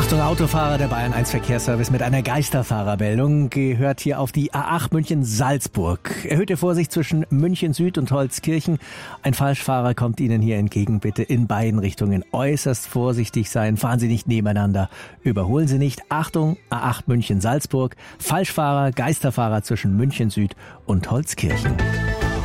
Achtung Autofahrer, der Bayern 1 Verkehrsservice mit einer Geisterfahrermeldung gehört hier auf die A8 München-Salzburg. Erhöhte Vorsicht zwischen München Süd und Holzkirchen. Ein Falschfahrer kommt Ihnen hier entgegen. Bitte in beiden Richtungen äußerst vorsichtig sein. Fahren Sie nicht nebeneinander. Überholen Sie nicht. Achtung, A8 München-Salzburg. Falschfahrer, Geisterfahrer zwischen München Süd und Holzkirchen.